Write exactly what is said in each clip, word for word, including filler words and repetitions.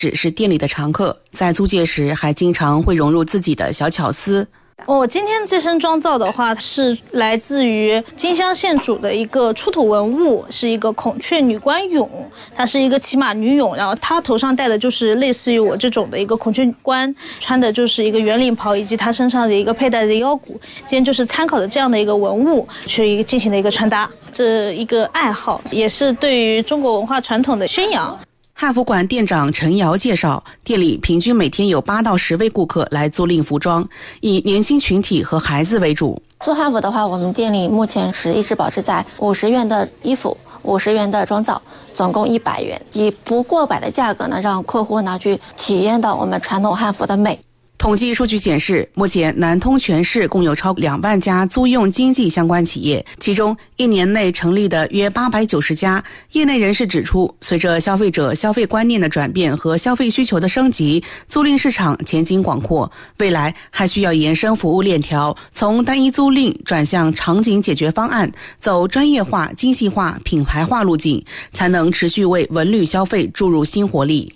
只是店里的常客，在租借时还经常会融入自己的小巧思。 我、哦、今天这身妆造的话，是来自于金乡县主的一个出土文物，是一个孔雀女官俑，它是一个骑马女俑，然后她头上戴的就是类似于我这种的一个孔雀冠，穿的就是一个圆领袍，以及她身上的一个佩戴的腰鼓。今天就是参考的这样的一个文物去一个进行的一个穿搭，这一个爱好也是对于中国文化传统的宣扬。 汉服馆店长陈瑶介绍，店里平均每天有八到十位顾客来租赁服装，以年轻群体和孩子为主。 做汉服的话，我们店里目前是一直保持在五十元的衣服，五十元的妆造，总共一百元，以不过百的价格呢，让客户呢去体验到我们传统汉服的美。 统计数据显示，目前南通全市共有超过两万家租用经济相关企业，其中一年内成立的约八百九十家。业内人士指出，随着消费者消费观念的转变和消费需求的升级，租赁市场前景广阔，未来还需要延伸服务链条，从单一租赁转向场景解决方案，走专业化、精细化、品牌化路径，才能持续为文旅消费注入新活力。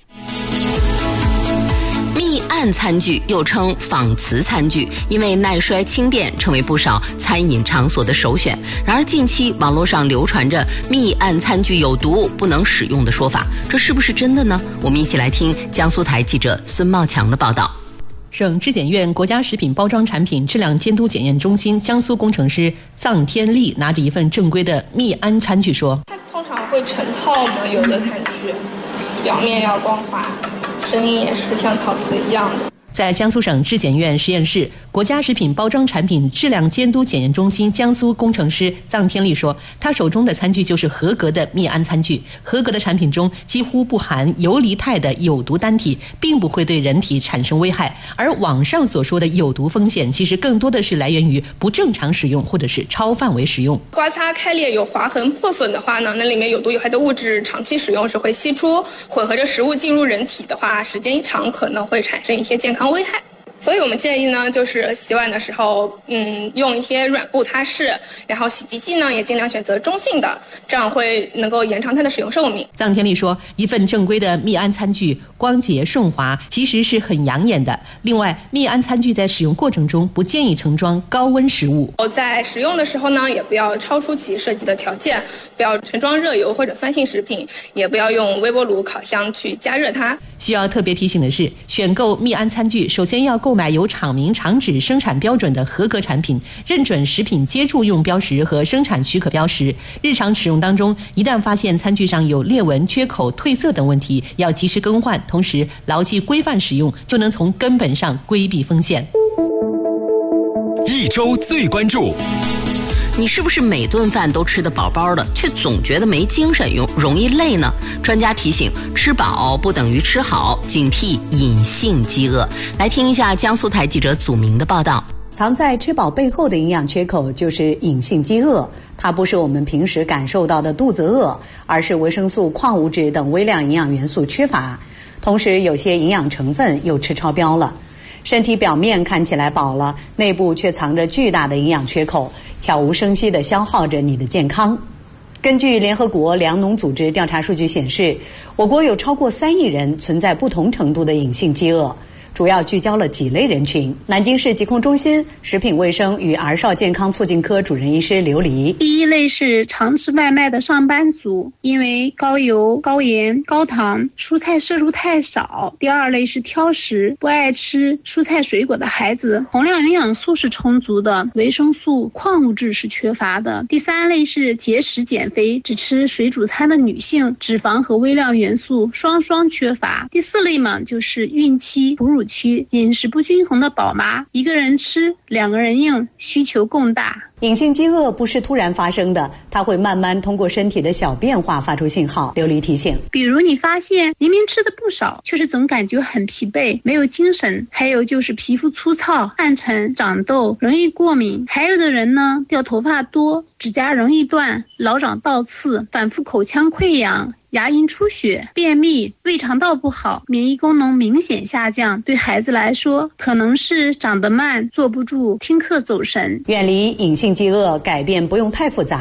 密案餐具又称仿瓷餐具，因为耐摔轻便，成为不少餐饮场所的首选。然而近期网络上流传着密案餐具有毒不能使用的说法，这是不是真的呢？我们一起来听江苏台记者孙茂强的报道。 省质检院国家食品包装产品质量监督检验中心江苏工程师臧天利拿着一份正规的密安餐具说， 它通常会成套嘛，有的餐具表面要光滑，声音也是像陶瓷一样的。 在江苏省质检院实验室国家食品包装产品质量监督检验中心江苏工程师臧天利说，他手中的餐具就是合格的密安餐具，合格的产品中几乎不含游离肽的有毒单体，并不会对人体产生危害。而网上所说的有毒风险，其实更多的是来源于不正常使用或者是超范围使用。 刮擦开裂有划痕破损的话呢，那里面有毒有害的物质长期使用是会析出，混合着食物进入人体的话，时间一长可能会产生一些健康危害。所以我们建议呢，就是洗碗的时候，嗯，用一些软布擦拭，然后洗涤剂呢也尽量选择中性的，这样会能够延长它的使用寿命。 臧天利说，一份正规的密安餐具光洁顺滑，其实是很养眼的。另外，密安餐具在使用过程中不建议盛装高温食物。 在使用的时候呢，也不要超出其设计的条件，不要盛装热油或者酸性食品，也不要用微波炉、烤箱去加热它。 需要特别提醒的是，选购密安餐具，首先要购买有厂名厂址生产标准的合格产品，认准食品接触用标识和生产许可标识。日常使用当中，一旦发现餐具上有裂纹、缺口、褪色等问题，要及时更换，同时牢记规范使用，就能从根本上规避风险。 一周最关注， 你是不是每顿饭都吃得饱饱的，却总觉得没精神，容易累呢？专家提醒，吃饱不等于吃好，警惕隐性饥饿。来听一下江苏台记者祖明的报道。 藏在吃饱背后的营养缺口就是隐性饥饿，它不是我们平时感受到的肚子饿，而是维生素、矿物质等微量营养元素缺乏，同时有些营养成分又吃超标了。身体表面看起来饱了，内部却藏着巨大的营养缺口，悄无声息地消耗着你的健康。根据联合国粮农组织调查数据显示，我国有超过三亿人存在不同程度的隐性饥饿，主要聚焦了几类人群。南京市疾控中心食品卫生与儿少健康促进科主任医师刘黎。 第一类是常吃外卖的上班族，因为高油、高盐、高糖，蔬菜摄入太少。第二类是挑食、不爱吃蔬菜水果的孩子，宏量营养素是充足的，维生素、矿物质是缺乏的。第三类是节食减肥，只吃水煮餐的女性，脂肪和微量元素双双缺乏。第四类嘛，就是孕期、哺乳期饮食不均衡的宝妈，一个人吃两个人用，需求更大。 隐性饥饿不是突然发生的，它会慢慢通过身体的小变化发出信号。刘黎提醒， 比如你发现明明吃的不少，却是总感觉很疲惫，没有精神，还有就是皮肤粗糙、暗沉、长痘、容易过敏，还有的人呢掉头发多，指甲容易断，老长倒刺，反复口腔溃疡，牙龈出血、便秘、胃肠道不好，免疫功能明显下降。对孩子来说，可能是长得慢、坐不住、听课走神。 远离隐性饥饿，改变不用太复杂。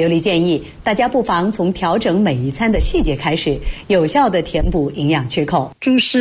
刘丽建议大家不妨从调整每一餐的细节开始，有效地填补营养缺口。 注释